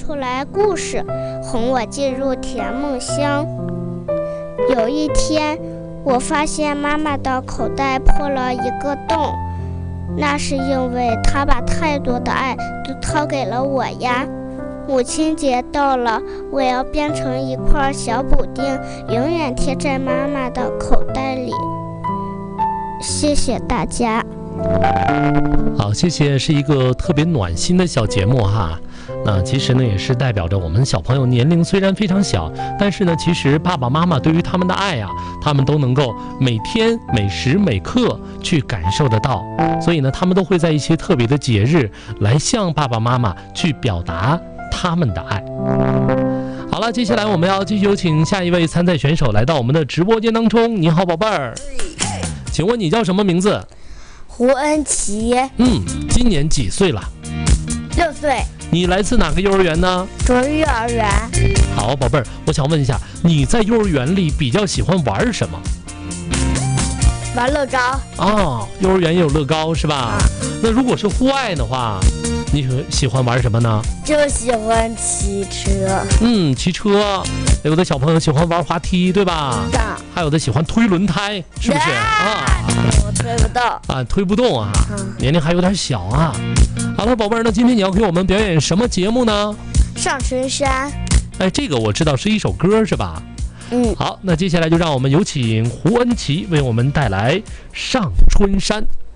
出来故事，哄我进入甜梦乡。有一天，我发现妈妈的口袋破了一个洞，那是因为她把太多的爱都掏给了我呀。母亲节到了，我要变成一块小补丁，永远贴在妈妈的口袋里。谢谢大家。 好，谢谢，是一个特别暖心的小节目哈。那其实呢，也是代表着我们小朋友年龄虽然非常小，但是呢，其实爸爸妈妈对于他们的爱啊，他们都能够每天每时每刻去感受得到。所以呢，他们都会在一些特别的节日来向爸爸妈妈去表达他们的爱。好了，接下来我们要继续有请下一位参赛选手来到我们的直播间当中。你好，宝贝儿，请问你叫什么名字？ 胡恩琪。 今年几岁了 ？6岁。 你来自哪个幼儿园呢？ 卓越幼儿园。 好，宝贝儿，我想问一下，你在幼儿园里比较喜欢玩什么？ 玩乐高。 哦，幼儿园也有乐高是吧？那如果是户外的话，你喜欢玩什么呢？ 就喜欢骑车。 骑车。有的小朋友喜欢玩滑梯，对吧？还有的喜欢推轮胎，是不是？ 我推不动啊，推不动啊，年龄还有点小啊。好了，宝贝儿，那今天你要给我们表演什么节目呢？ 上春山。 哎，这个我知道是一首歌是吧？好，那接下来就让我们有请胡恩琪为我们带来《上春山》。